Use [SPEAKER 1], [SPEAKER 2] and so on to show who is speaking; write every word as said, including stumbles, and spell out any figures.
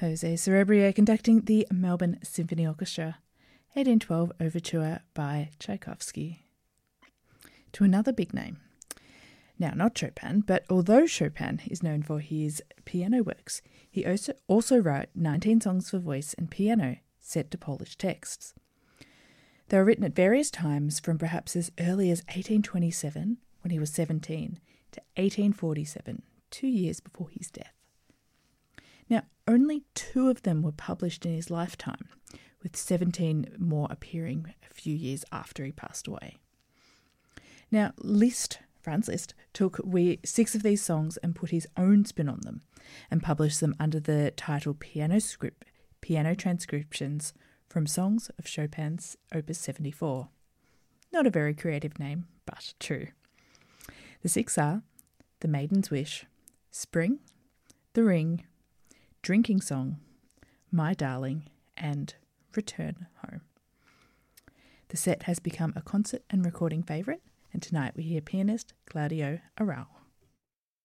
[SPEAKER 1] Jose Cerebria conducting the Melbourne Symphony Orchestra, eighteen twelve Overture by Tchaikovsky. To another big name. Now, not Chopin, but although Chopin is known for his piano works, he also, also wrote nineteen songs for voice and piano set to Polish texts. They were written at various times from perhaps as early as eighteen twenty-seven, when he was seventeen, to eighteen forty-seven, two years before his death. Now, only two of them were published in his lifetime, with seventeen more appearing a few years after he passed away. Now, Liszt, Franz Liszt, took we six of these songs and put his own spin on them and published them under the title Piano Script, Piano Transcriptions from Songs of Chopin's Opus seventy-four. Not a very creative name, but true. The six are The Maiden's Wish, Spring, The Ring, Drinking Song, My Darling, and Return Home. The set has become a concert and recording favourite, and tonight we hear pianist Claudio Arrau.